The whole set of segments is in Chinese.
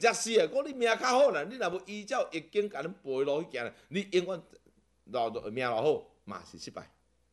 热死啊！讲你命较好啦，你若无依照易经甲恁背路去行，你永远命偌好嘛是失败。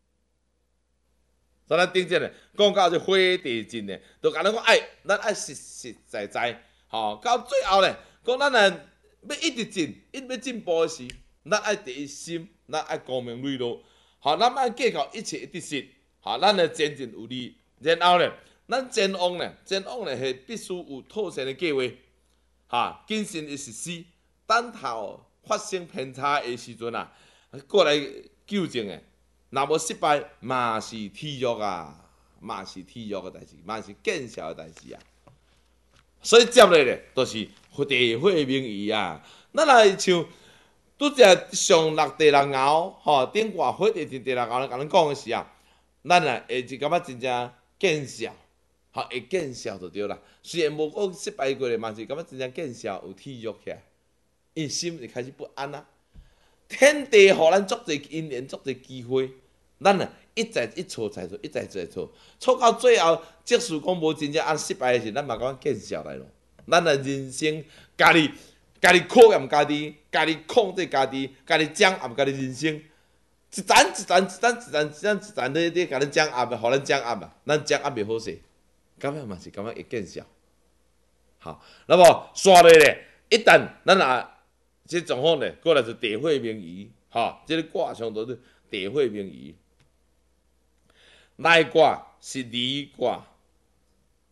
所以咱顶阵咧讲到这火地震咧，就甲咱讲咱爱实实在在，吼，到最后咧，讲咱若要一直要进步的时，咱爱第一心，咱爱光明磊落，吼，咱爱计较一切一直实，吼，咱的前进有利，然后咧，咱前往咧是必须有妥善的计划，哈，谨慎的实施，等候发生偏差的时阵啊，过来纠正的。若无失败，嘛是体育啊，嘛是体育的代志，嘛是见效的代志啊。所以接落咧，就是地火明夷啊。咱来像拄则上第六爻，吼，顶挂火地震第六爻，甲咱讲的是啊，咱啊会是感觉真正见效，吼，会见效就对啦。虽然无讲失败过咧，嘛是感觉真正见效，有体育起来，因心就开始不安啊。天地互咱足侪因缘，足侪机会，咱啊一再一错再错，一再再错，错到最后，即使讲无真正按失败的时，咱嘛讲见效来咯。咱的人生，家己考验家己，家己控制家己，家己掌握家己人生，一层一层咧，甲咱掌握，互咱掌握嘛，咱掌握袂好势，感觉嘛是感觉会见效。好，那么刷落咧，一旦咱啊。这状况呢，过来是地火明夷，哈，这个卦上都是地火明夷。来卦是离卦，